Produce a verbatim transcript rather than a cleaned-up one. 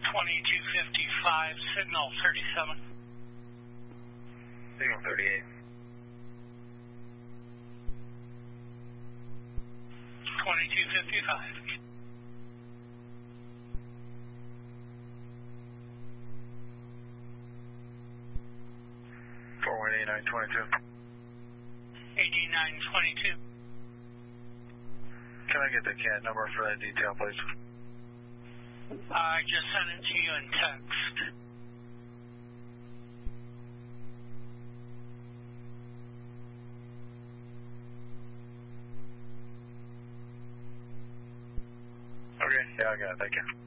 twenty-two fifty-five, signal thirty-seven. Signal thirty-eight. twenty-two fifty-five. four one eight nine twenty-two. eighty-nine twenty-two. Can I get the C A T number for that detail, please? I just sent it to you in text. Okay, yeah, I got it. Thank you.